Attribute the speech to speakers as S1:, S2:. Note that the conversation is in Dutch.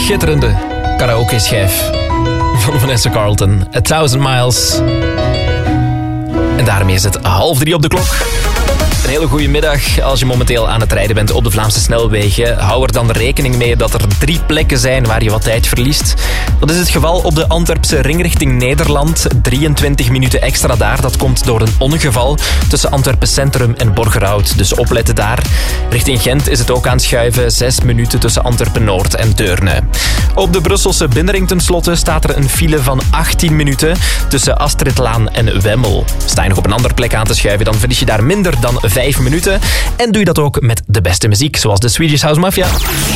S1: schitterende karaoke-schijf van Vanessa Carlton. 1000 Miles. En daarmee is het 2:30 op de klok. Een hele goede middag. Als je momenteel aan het rijden bent op de Vlaamse snelwegen, hou er dan rekening mee dat er 3 plekken zijn waar je wat tijd verliest. Dat is het geval op de Antwerpse ring richting Nederland. 23 minuten extra daar. Dat komt door een ongeval tussen Antwerpen Centrum en Borgerhout. Dus opletten daar. Richting Gent is het ook aan het schuiven. 6 minuten tussen Antwerpen Noord en Deurne. Op de Brusselse binnenring tenslotte staat er een file van 18 minuten tussen Astridlaan en Wemmel. Sta je nog op een andere plek aan te schuiven, dan verlies je daar minder dan 5 minuten. En doe je dat ook met de beste muziek, zoals de Swedish House Mafia.